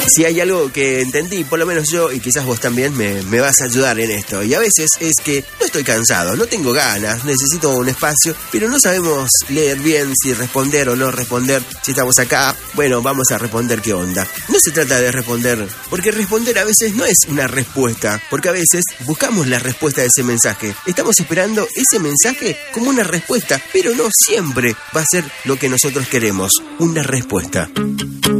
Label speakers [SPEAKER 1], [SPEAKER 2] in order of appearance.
[SPEAKER 1] Si hay algo que entendí, por lo menos yo, y quizás vos también me vas a ayudar en esto. Y a veces es que no estoy cansado, no tengo ganas, necesito un espacio, pero no sabemos leer bien si responder o no responder. Si estamos acá, bueno, vamos a responder qué onda. No se trata de responder, porque responder a veces no es una respuesta, porque a veces buscamos la respuesta de ese mensaje. Estamos esperando ese mensaje como una respuesta, pero no siempre va a ser lo que nosotros queremos, una respuesta.